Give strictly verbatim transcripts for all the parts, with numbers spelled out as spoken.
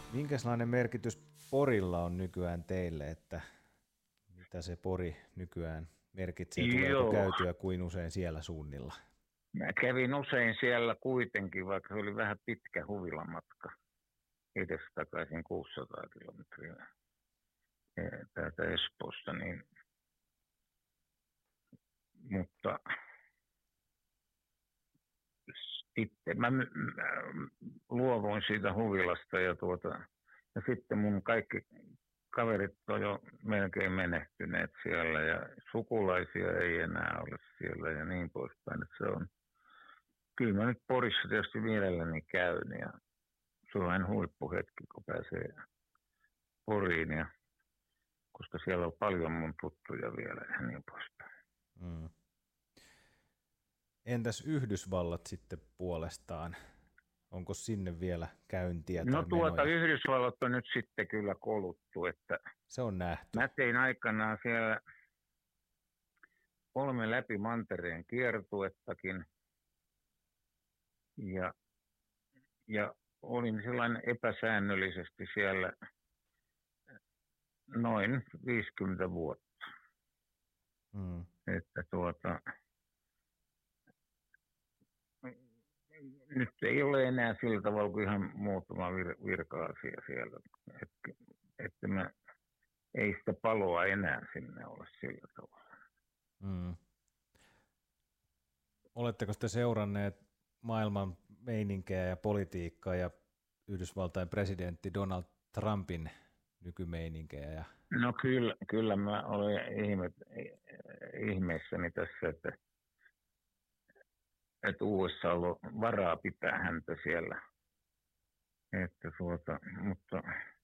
Minkälainen merkitys Porilla on nykyään teille, että mitä se Pori nykyään merkitsee? Tuleeko Joo, käytyä kuin usein siellä suunnilla? mä kävin usein siellä kuitenkin, vaikka se oli vähän pitkä huvilamatka. Edestakaisin kuusisataa kilometriä eh, täältä Espoosta, niin, mutta sitten mä, mä luovuin siitä huvilasta ja, tuota, ja sitten mun kaikki kaverit on jo melkein menehtyneet siellä ja sukulaisia ei enää ole siellä ja niin poispäin. Että se on, kyllä mä nyt Porissa tietysti mielelläni käyn ja se on aina huippuhetki, kun pääsee Poriin, ja, koska siellä on paljon mun tuttuja vielä ja niin poispäin. Mm. Entäs Yhdysvallat sitten puolestaan? Onko sinne vielä käyntiä No tai tuota, menoja? Yhdysvallat on nyt sitten kyllä koluttu, että Se on nähty. mä tein aikanaan siellä kolme läpi mantereen kiertuettakin ja, ja olin sellainen epäsäännöllisesti siellä noin viisikymmentä vuotta. Mm. Että tuota, nyt ei ole enää sillä tavalla kuin ihan muutama vir- virka-asia siellä. Että, että mä, ei sitä paloa enää sinne ole sillä tavalla. Mm. Oletteko te seuranneet maailman meininkejä ja politiikkaa ja Yhdysvaltain presidentti Donald Trumpin nykymeininkejä? Ja... No kyllä, kyllä mä olen ihme, ihmeissäni tässä, että, että U S A on varaa pitää häntä siellä. Että tuota, mutta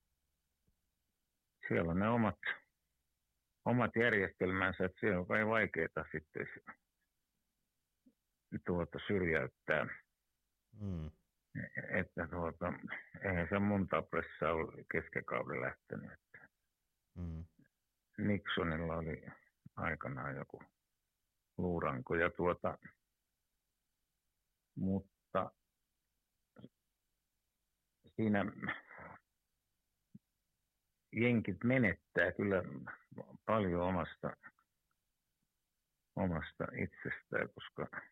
siellä on ne omat, omat järjestelmänsä, että siellä on kai vaikeaa sitten tuota, syrjäyttää. Mm. Että tuota, eihän se mun tapressa ole keskikauden lähtenyt. Että Mm. Nixonilla oli aikanaan joku luuranko ja tuota, mutta siinä jenkit menettää kyllä paljon omasta, omasta itsestään, koska